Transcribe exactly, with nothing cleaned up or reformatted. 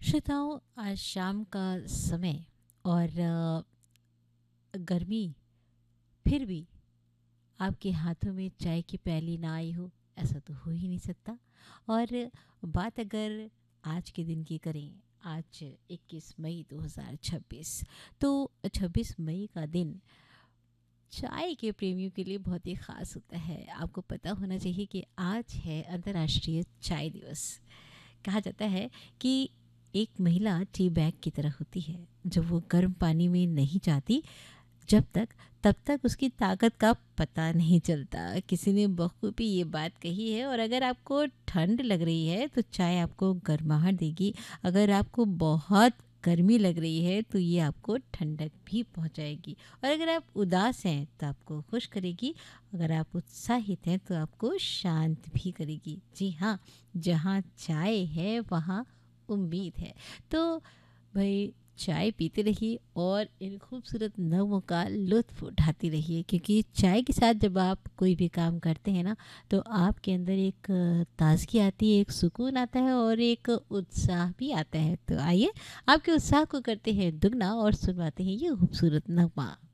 श्रोताओं, आज शाम का समय और अ, गर्मी, फिर भी आपके हाथों में चाय की प्याली ना आई हो, ऐसा तो हो ही नहीं सकता। और बात अगर आज के दिन की करें, आज इक्कीस मई दो हज़ार छब्बीस, तो छब्बीस मई का दिन चाय के प्रेमियों के लिए बहुत ही ख़ास होता है। आपको पता होना चाहिए कि आज है अंतर्राष्ट्रीय चाय दिवस। कहा जाता है कि एक महिला टी बैग की तरह होती है, जब वो गर्म पानी में नहीं जाती जब तक तब तक उसकी ताकत का पता नहीं चलता। किसी ने बखूबी ये बात कही है। और अगर आपको ठंड लग रही है तो चाय आपको गर्माहट देगी। अगर आपको बहुत गर्मी लग रही है तो ये आपको ठंडक भी पहुंचाएगी। और अगर आप उदास हैं तो आपको खुश करेगी। अगर आप उत्साहित हैं तो आपको शांत भी करेगी। जी हाँ, जहाँ चाय है वहाँ उम्मीद है। तो भाई, चाय पीते रहिए और इन खूबसूरत नवों का लुत्फ़ उठाती रहिए, क्योंकि चाय के साथ जब आप कोई भी काम करते हैं ना, तो आपके अंदर एक अ, ताज़गी आती है, एक सुकून आता है और एक उत्साह भी आता है। तो आइए, आपके उत्साह को करते हैं दुगना और सुनवाते हैं ये खूबसूरत नगमा।